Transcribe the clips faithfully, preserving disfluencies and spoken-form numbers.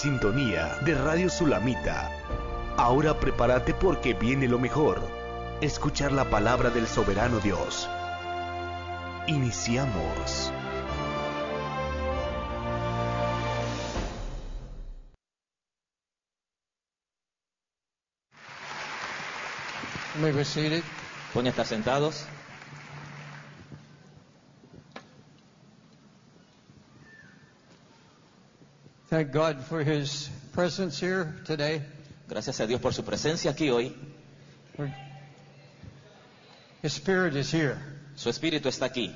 sintonía de Radio Sulamita. Ahora prepárate porque viene lo mejor. Escuchar la palabra del soberano Dios. Iniciamos. You may be seated. Pueden estar sentados. Thank God for His presence here today. Gracias a Dios por su presencia aquí hoy. His Spirit is here. Su espíritu está aquí.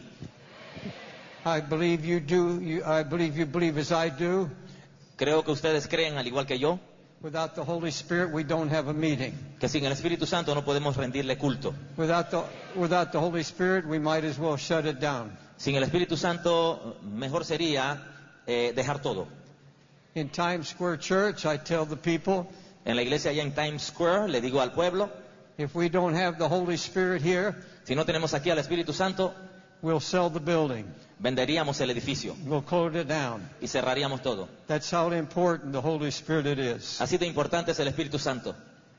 I believe you do. You, I believe you believe as I do. Creo que ustedes creen, al igual que yo, Without the Holy Spirit, we don't have a meeting. que sin el Espíritu Santo no podemos rendirle culto. Without the without the Holy Spirit, we might as well shut it down. Sin el Espíritu Santo, mejor sería eh, dejar todo. In Times Square Church, I tell the people, En la iglesia allá en Times Square, le digo al pueblo, if we don't have the Holy Spirit here, si no tenemos aquí al Espíritu Santo, we'll sell the building. venderíamos el edificio We'll close it down. y cerraríamos todo. That's how important the Holy Spirit it is. Así de importante es el Espíritu Santo.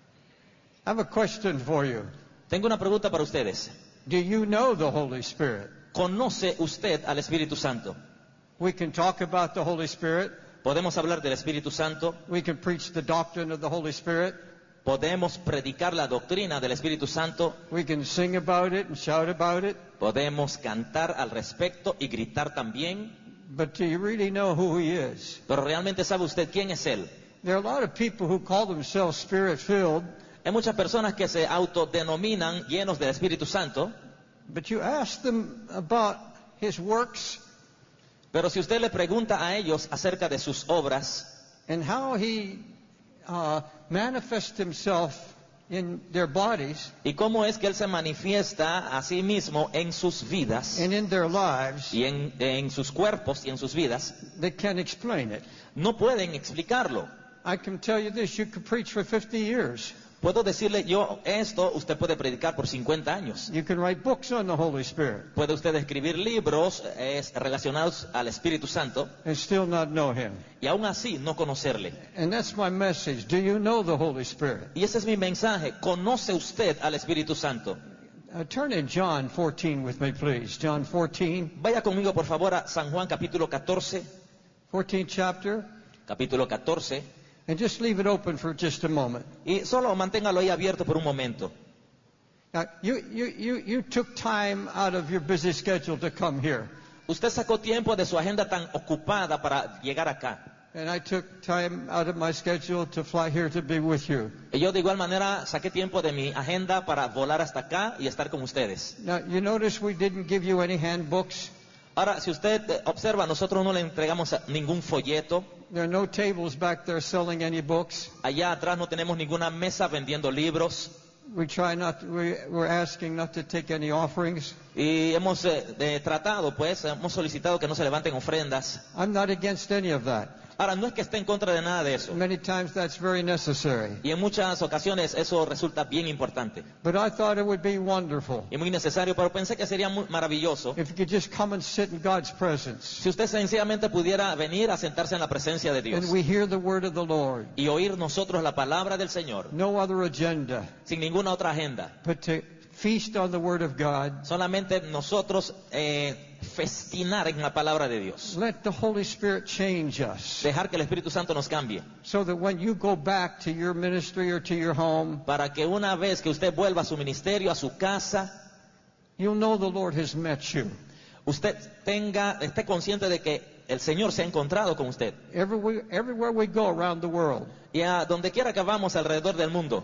I have a question for you. Tengo una pregunta para ustedes. Do you know the Holy Spirit? ¿Conoce usted al Espíritu Santo? We can talk about the Holy Spirit. Podemos hablar del Espíritu Santo, We can preach the doctrine of the Holy Spirit. podemos predicar la doctrina del Espíritu Santo, We can sing about it and shout about it. podemos cantar al respecto y gritar también, But do you really know who He is? pero ¿realmente sabe usted quién es Él? There are a lot of people who call themselves Spirit-filled, Hay muchas personas que se autodenominan llenos del Espíritu Santo, but you ask them about His works pero si usted le pregunta a ellos acerca de sus obras and how He uh, manifests Himself in their bodies y cómo es que Él se manifiesta a sí mismo en sus vidas and in their lives, y en, en sus cuerpos y en sus vidas, they can't explain it. no pueden explicarlo. I can tell you this, you could preach for fifty years. Puedo decirle yo esto, usted puede predicar por cincuenta años. You can write books on the Holy Spirit Puede usted escribir libros eh, relacionados al Espíritu Santo and still not know Him. y aún así no conocerle. And that's my message. Do you know the Holy Spirit? Y ese es mi mensaje. ¿Conoce usted al Espíritu Santo? Uh, turn in John fourteen with me, please. John fourteen, Vaya conmigo por favor a San Juan capítulo catorce, fourteenth chapter, capítulo catorce, and just leave it open for just a moment. y solo manténgalo ahí abierto por un momento. Now, you, you, you, you took time out of your busy schedule to come here. Usted sacó tiempo de su agenda tan ocupada para llegar acá. And I took time out of my schedule to fly here to be with you. Y yo de igual manera saqué tiempo de mi agenda para volar hasta acá y estar con ustedes. Now, you notice we didn't give you any handbooks. Ahora, si usted eh, observa, nosotros no le entregamos a- ningún folleto. There are no tables back there selling any books. Allá atrás no tenemos ninguna mesa vendiendo libros. We try not, we, we're asking not to take any offerings. Y hemos eh, de- tratado, pues, hemos solicitado que no se levanten ofrendas. I'm not against any of that. Ahora, no es que esté en contra de nada de eso. Many times that's very necessary. Y en muchas ocasiones eso resulta bien importante But I thought it would be wonderful y muy necesario, pero pensé que sería muy maravilloso if you could just come and sit in God's presence si usted sencillamente pudiera venir a sentarse en la presencia de Dios and we hear the word of the Lord. y oír nosotros la palabra del Señor No other agenda, sin ninguna otra agenda. but to feast on the word of God. Solamente nosotros eh, festinar en la palabra de Dios. Let the Holy Spirit change us Dejar que el Espíritu Santo nos cambie. so that when you go back to your ministry or to your home, Para que una vez que usted vuelva a su ministerio, a su casa, you'll know the Lord has met you. usted tenga, esté consciente de que el Señor se ha encontrado con usted. Everywhere, everywhere we go around the world, Y a donde quiera que vamos alrededor del mundo,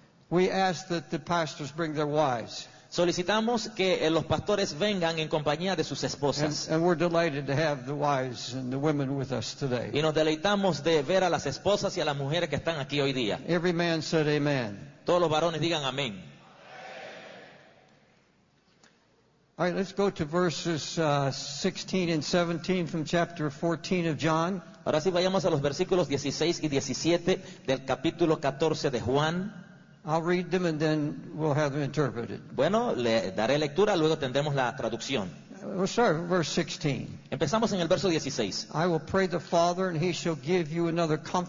we ask that the pastors bring their wives. solicitamos que eh, los pastores vengan en compañía de sus And, esposas. and we're delighted to have the wives and the women with us today. Y nos deleitamos de ver a las esposas y a las mujeres que están aquí hoy día. Every man said amen. Todos los varones digan amén. All right, let's go to verses uh, sixteen and seventeen from chapter fourteen of John. Ahora sí vayamos a los versículos dieciséis y diecisiete del capítulo catorce de Juan. I'll read them and then we'll have them interpreted. Bueno, le daré lectura, luego tendremos la traducción. We'll start with verse sixteen. Empezamos en el verso dieciséis. I will pray the Father, and He shall give you another comforter.